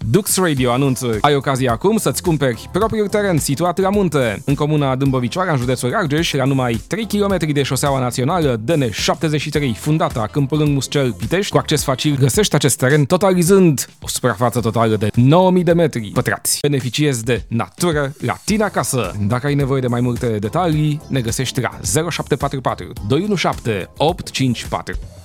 Dux Radio anunță: ai ocazia acum să-ți cumperi propriul teren situat la munte, în comuna Dâmbovicoara, în județul Argeș, la numai 3 km de șoseaua națională DN73, fundata Câmpul Lâng Muscel Pitești. Cu acces facil găsești acest teren, totalizând o suprafață totală de 9000 de metri pătrați. Beneficiezi de natură la tine acasă. Dacă ai nevoie de mai multe detalii, ne găsești la 0744 217 854.